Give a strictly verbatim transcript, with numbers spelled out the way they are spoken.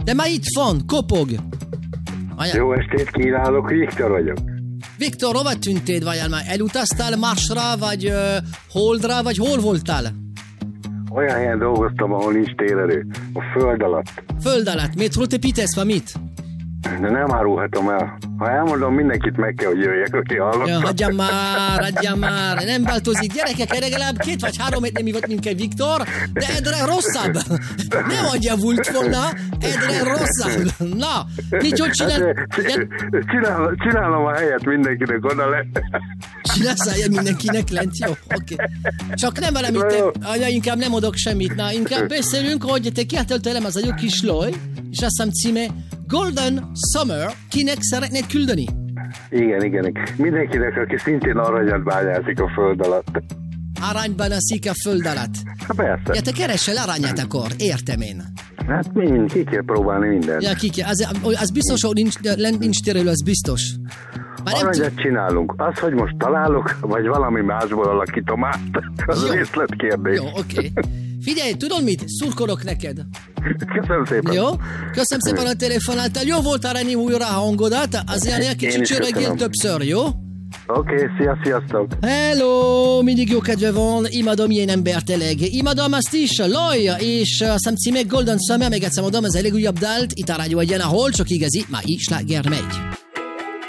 De már itt van, kopog. Vajjál. Jó estét kívánok, Viktor vagyok. Viktor, hova tűntél, vajjál már? Elutaztál Marsra, vagy uh, Holdra, vagy hol voltál? Olyan helyen dolgoztam, ahol nincs térerő. A föld alatt. Föld alatt. Miért építesz, vagy mit? De nem árulhatom el. Ha elmondom, mindenkit meg kell, hogy jöjjek, aki hallotta. Ja, hagyjam már, hagyjam már. Nem változik. Gyerekek, legalább két vagy három méter mi volt, mint egy Viktor, de egyre rosszabb. Nem adjavult volna, egyre rosszabb. Na, mit hogy csinál? Hát, csinál, csinálom a helyet mindenkinek oda le. Csinálsz a helyet mindenkinek lent, jó? Oké. Okay. Csak nem velem itt, anya, inkább nem adok semmit. Na, inkább beszélünk, hogy te kiáltál tőlem az a jó kis loj, és azt hiszem címe Golden Summer, kinek szeretnéd küldeni? Igen, igen. Mindenkinek, aki szintén aranyat bányászik a föld alatt. Aranyban aszik a föld alatt. Ha persze. Ja, te keresel aranyat akkor, értem én. Hát mind, ki kell próbálni mindent. Ja, ki kell. Az, az biztos, hogy nincs, nincs térelő, az biztos. Aranyat t- csinálunk. Az, hogy most találok, vagy valami másból alakítom át, az jó. Részletkérdés. Jó, oké. Okay. Figyelj, tudod mit? Szurkolok neked. Köszönöm szépen. Jó? Köszönöm szépen a telefonáltál. Jó volt arányi újra a hangodat. Azért egy kicsit csöregél többször, jó? Oké, okay, szia, sziasztok. Hello, mindig jó kedve van. Imádom ilyen embert tényleg. Imádom azt is, Laj, és a szám címe Golden Summer, még egyszer mondom, ez a legújabb dalt. Itt a rádió egyen, ahol csak igazi, már így sláger megy.